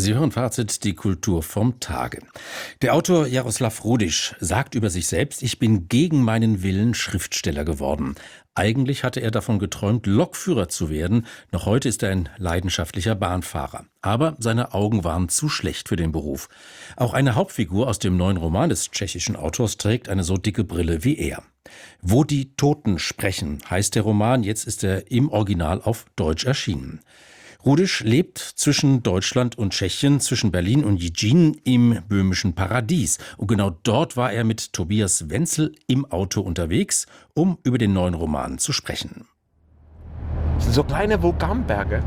Sie hören Fazit, die Kultur vom Tage. Der Autor Jaroslav Rudiš sagt über sich selbst: Ich bin gegen meinen Willen Schriftsteller geworden. Eigentlich hatte er davon geträumt, Lokführer zu werden. Noch heute ist er ein leidenschaftlicher Bahnfahrer. Aber seine Augen waren zu schlecht für den Beruf. Auch eine Hauptfigur aus dem neuen Roman des tschechischen Autors trägt eine so dicke Brille wie er. Wo die Toten sprechen, heißt der Roman. Jetzt ist er im Original auf Deutsch erschienen. Rudiš lebt zwischen Deutschland und Tschechien, zwischen Berlin und Jičín im böhmischen Paradies. Und genau dort war er mit Tobias Wenzel im Auto unterwegs, um über den neuen Roman zu sprechen. Das sind so kleine Vulkanberge.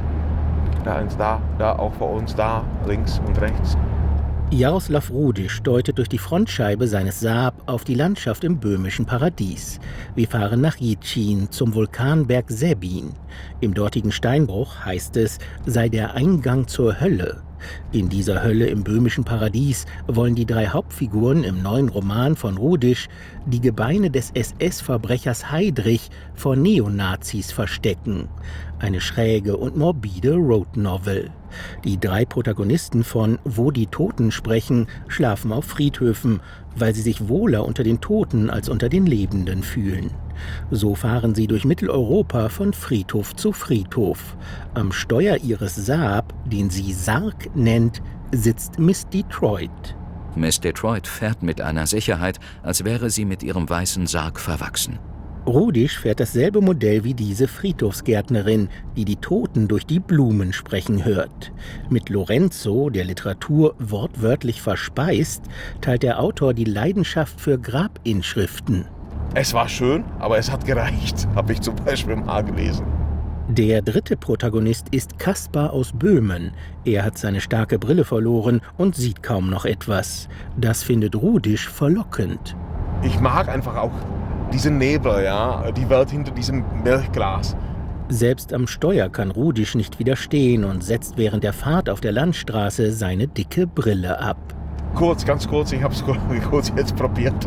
Da eins, da auch vor uns, da links und rechts. Jaroslav Rudiš deutet durch die Frontscheibe seines Saab auf die Landschaft im böhmischen Paradies. Wir fahren nach Jičín zum Vulkanberg Säbin. Im dortigen Steinbruch heißt es, sei der Eingang zur Hölle. In dieser Hölle im böhmischen Paradies wollen die drei Hauptfiguren im neuen Roman von Rudiš die Gebeine des SS-Verbrechers Heydrich vor Neonazis verstecken. Eine schräge und morbide Road-Novel. Die drei Protagonisten von Wo die Toten sprechen schlafen auf Friedhöfen, weil sie sich wohler unter den Toten als unter den Lebenden fühlen. So fahren sie durch Mitteleuropa von Friedhof zu Friedhof. Am Steuer ihres Saab, den sie Sarg nennt, sitzt Miss Detroit. Miss Detroit fährt mit einer Sicherheit, als wäre sie mit ihrem weißen Sarg verwachsen. Rudiš fährt dasselbe Modell wie diese Friedhofsgärtnerin, die die Toten durch die Blumen sprechen hört. Mit Lorenzo, der Literatur wortwörtlich verspeist, teilt der Autor die Leidenschaft für Grabinschriften. Es war schön, aber es hat gereicht, habe ich zum Beispiel mal gelesen. Der dritte Protagonist ist Kaspar aus Böhmen. Er hat seine starke Brille verloren und sieht kaum noch etwas. Das findet Rudiš verlockend. Ich mag einfach auch diesen Nebel, ja, die Welt hinter diesem Milchglas. Selbst am Steuer kann Rudiš nicht widerstehen und setzt während der Fahrt auf der Landstraße seine dicke Brille ab. Ganz kurz, ich habe es kurz jetzt probiert.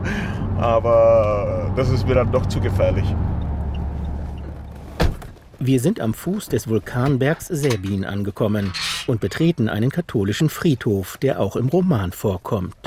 Aber das ist mir dann doch zu gefährlich. Wir sind am Fuß des Vulkanbergs Säbin angekommen und betreten einen katholischen Friedhof, der auch im Roman vorkommt.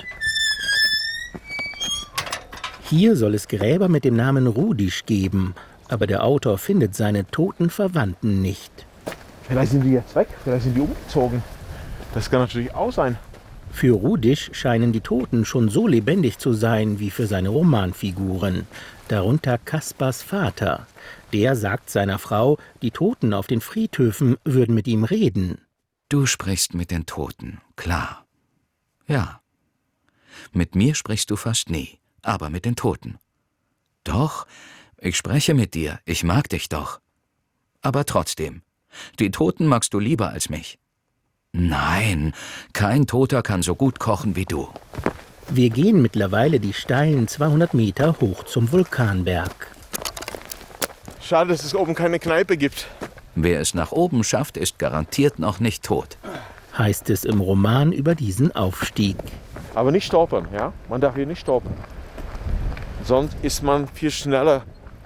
Hier soll es Gräber mit dem Namen Rudiš geben, aber der Autor findet seine toten Verwandten nicht. Vielleicht sind die jetzt weg, vielleicht sind die umgezogen. Das kann natürlich auch sein. Für Rudiš scheinen die Toten schon so lebendig zu sein wie für seine Romanfiguren. Darunter Kaspars Vater. Der sagt seiner Frau, die Toten auf den Friedhöfen würden mit ihm reden. Du sprichst mit den Toten, klar. Ja. Mit mir sprichst du fast nie, aber mit den Toten. Doch, ich spreche mit dir, ich mag dich doch. Aber trotzdem, die Toten magst du lieber als mich. Nein, kein Toter kann so gut kochen wie du. Wir gehen mittlerweile die steilen 200 Meter hoch zum Vulkanberg. Schade, dass es oben keine Kneipe gibt. Wer es nach oben schafft, ist garantiert noch nicht tot. Heißt es im Roman über diesen Aufstieg. Aber nicht stolpern, ja? Man darf hier nicht stolpern. Sonst ist man viel schneller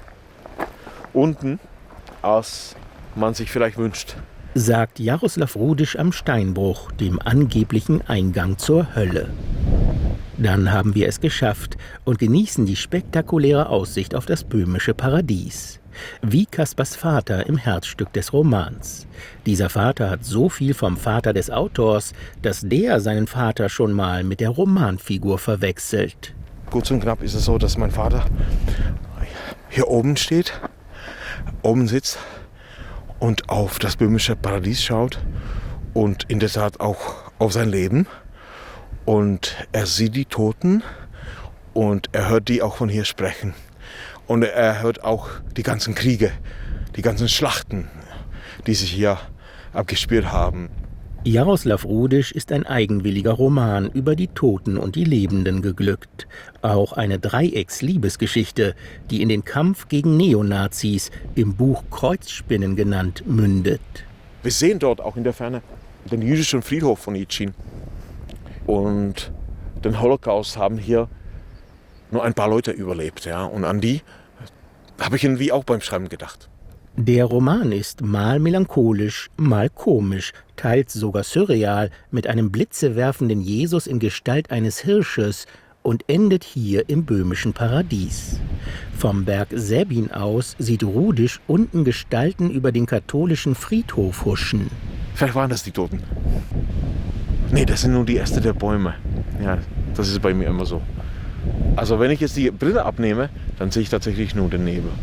unten, als man sich vielleicht wünscht. Sagt Jaroslav Rudiš am Steinbruch, dem angeblichen Eingang zur Hölle. Dann haben wir es geschafft und genießen die spektakuläre Aussicht auf das böhmische Paradies. Wie Kaspars Vater im Herzstück des Romans. Dieser Vater hat so viel vom Vater des Autors, dass der seinen Vater schon mal mit der Romanfigur verwechselt. Kurz und knapp ist es so, dass mein Vater hier oben steht, oben sitzt und auf das böhmische Paradies schaut und in der Tat auch auf sein Leben. Und er sieht die Toten und er hört die auch von hier sprechen. Und er hört auch die ganzen Kriege, die ganzen Schlachten, die sich hier abgespielt haben. Jaroslav Rudiš ist ein eigenwilliger Roman über die Toten und die Lebenden geglückt. Auch eine Dreiecks-Liebesgeschichte, die in den Kampf gegen Neonazis, im Buch Kreuzspinnen genannt, mündet. Wir sehen dort auch in der Ferne den jüdischen Friedhof von Jičín. Und den Holocaust haben hier nur ein paar Leute überlebt. Ja? Und an die habe ich irgendwie auch beim Schreiben gedacht. Der Roman ist mal melancholisch, mal komisch, teils sogar surreal, mit einem blitzewerfenden Jesus in Gestalt eines Hirsches und endet hier im böhmischen Paradies. Vom Berg Säbin aus sieht Rudisch unten Gestalten über den katholischen Friedhof huschen. Vielleicht waren das die Toten. Nee, das sind nur die Äste der Bäume. Ja, das ist bei mir immer so. Also wenn ich jetzt die Brille abnehme, dann sehe ich tatsächlich nur den Nebel.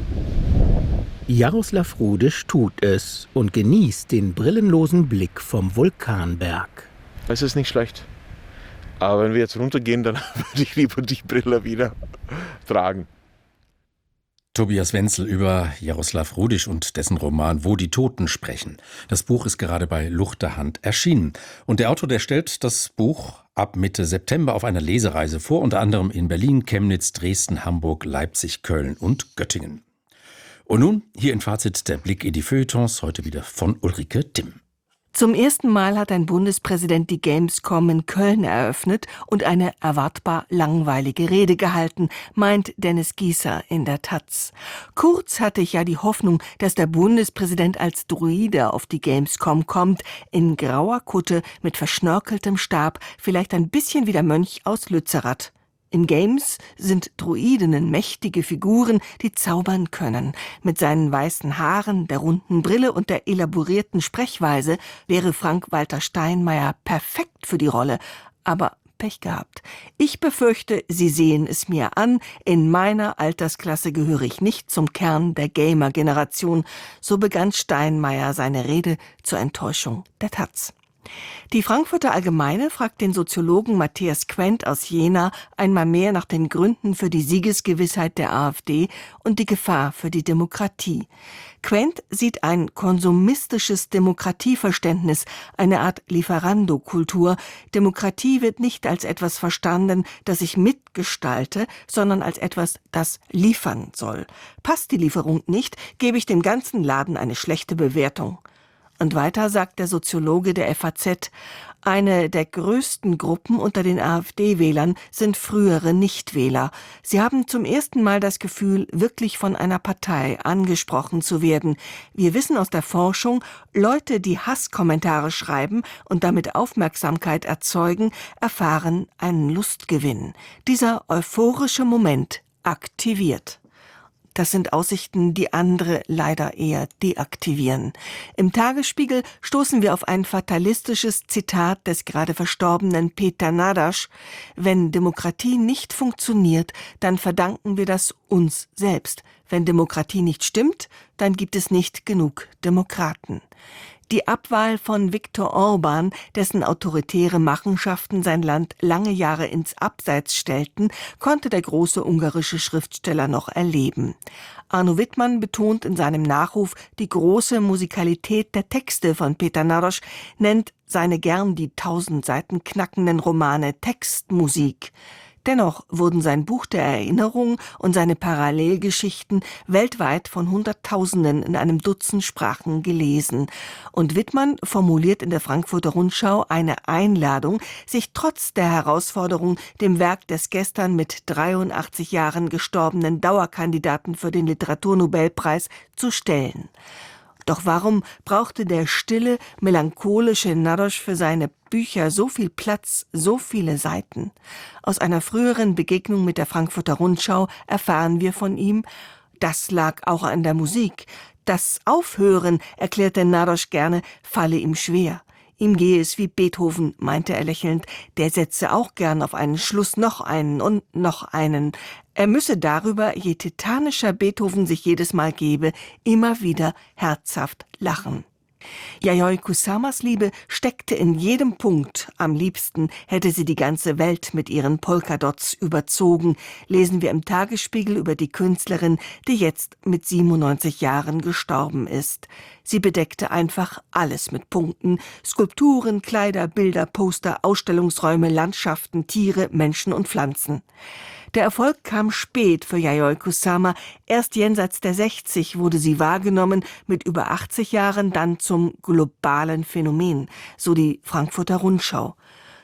Jaroslav Rudisch tut es und genießt den brillenlosen Blick vom Vulkanberg. Es ist nicht schlecht. Aber wenn wir jetzt runtergehen, dann würde ich lieber die Brille wieder tragen. Tobias Wenzel über Jaroslav Rudisch und dessen Roman Wo die Toten sprechen. Das Buch ist gerade bei Luchterhand erschienen. Und der Autor, der stellt das Buch ab Mitte September auf einer Lesereise vor, unter anderem in Berlin, Chemnitz, Dresden, Hamburg, Leipzig, Köln und Göttingen. Und nun hier im Fazit der Blick in die Feuilletons, heute wieder von Ulrike Timm. Zum ersten Mal hat ein Bundespräsident die Gamescom in Köln eröffnet und eine erwartbar langweilige Rede gehalten, meint Dennis Gießer in der Taz. Kurz hatte ich ja die Hoffnung, dass der Bundespräsident als Druide auf die Gamescom kommt, in grauer Kutte mit verschnörkeltem Stab, vielleicht ein bisschen wie der Mönch aus Lützerath. In Games sind Druidinnen mächtige Figuren, die zaubern können. Mit seinen weißen Haaren, der runden Brille und der elaborierten Sprechweise wäre Frank-Walter Steinmeier perfekt für die Rolle. Aber Pech gehabt. Ich befürchte, Sie sehen es mir an, in meiner Altersklasse gehöre ich nicht zum Kern der Gamer-Generation. So begann Steinmeier seine Rede zur Enttäuschung der Taz. Die Frankfurter Allgemeine fragt den Soziologen Matthias Quent aus Jena einmal mehr nach den Gründen für die Siegesgewissheit der AfD und die Gefahr für die Demokratie. Quent sieht ein konsumistisches Demokratieverständnis, eine Art Lieferando-Kultur. Demokratie wird nicht als etwas verstanden, das ich mitgestalte, sondern als etwas, das liefern soll. Passt die Lieferung nicht, gebe ich dem ganzen Laden eine schlechte Bewertung. Und weiter sagt der Soziologe der FAZ, eine der größten Gruppen unter den AfD-Wählern sind frühere Nichtwähler. Sie haben zum ersten Mal das Gefühl, wirklich von einer Partei angesprochen zu werden. Wir wissen aus der Forschung, Leute, die Hasskommentare schreiben und damit Aufmerksamkeit erzeugen, erfahren einen Lustgewinn. Dieser euphorische Moment aktiviert. Das sind Aussichten, die andere leider eher deaktivieren. Im Tagesspiegel stoßen wir auf ein fatalistisches Zitat des gerade verstorbenen Peter Nadasch. Wenn Demokratie nicht funktioniert, dann verdanken wir das uns selbst. Wenn Demokratie nicht stimmt, dann gibt es nicht genug Demokraten. Die Abwahl von Viktor Orban, dessen autoritäre Machenschaften sein Land lange Jahre ins Abseits stellten, konnte der große ungarische Schriftsteller noch erleben. Arno Wittmann betont in seinem Nachruf die große Musikalität der Texte von Peter Nadasch, nennt seine gern die 1000 Seiten knackenden Romane Textmusik. Dennoch wurden sein Buch der Erinnerung und seine Parallelgeschichten weltweit von Hunderttausenden in einem Dutzend Sprachen gelesen. Und Wittmann formuliert in der Frankfurter Rundschau eine Einladung, sich trotz der Herausforderung dem Werk des gestern mit 83 Jahren gestorbenen Dauerkandidaten für den Literaturnobelpreis zu stellen. Doch warum brauchte der stille, melancholische Nadasch für seine Bücher so viel Platz, so viele Seiten? Aus einer früheren Begegnung mit der Frankfurter Rundschau erfahren wir von ihm, das lag auch an der Musik. Das Aufhören, erklärte Nadasch gerne, falle ihm schwer. Ihm gehe es wie Beethoven, meinte er lächelnd, der setze auch gern auf einen Schluss noch einen und noch einen. Er müsse darüber, je titanischer Beethoven sich jedes Mal gebe, immer wieder herzhaft lachen. Yayoi Kusamas Liebe steckte in jedem Punkt. Am liebsten hätte sie die ganze Welt mit ihren Polkadots überzogen, lesen wir im Tagesspiegel über die Künstlerin, die jetzt mit 97 Jahren gestorben ist. Sie bedeckte einfach alles mit Punkten: Skulpturen, Kleider, Bilder, Poster, Ausstellungsräume, Landschaften, Tiere, Menschen und Pflanzen. Der Erfolg kam spät für Yayoi Kusama. Erst jenseits der 60 wurde sie wahrgenommen, mit über 80 Jahren dann zum globalen Phänomen, so die Frankfurter Rundschau.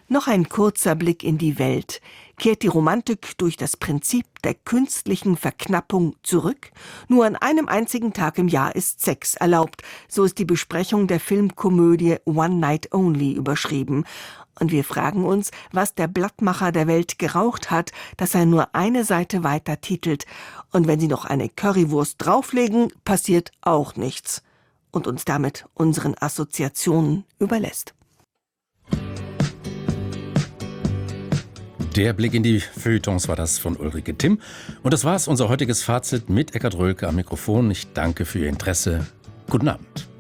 Noch ein kurzer Blick in die Welt. Kehrt die Romantik durch das Prinzip der künstlichen Verknappung zurück? Nur an einem einzigen Tag im Jahr ist Sex erlaubt. So ist die Besprechung der Filmkomödie One Night Only überschrieben. Und wir fragen uns, was der Blattmacher der Welt geraucht hat, dass er nur eine Seite weiter titelt. Und wenn Sie noch eine Currywurst drauflegen, passiert auch nichts. Und uns damit unseren Assoziationen überlässt. Der Blick in die Feuilletons war das von Ulrike Timm. Und das war's, unser heutiges Fazit mit Eckhard Rölke am Mikrofon. Ich danke für Ihr Interesse. Guten Abend.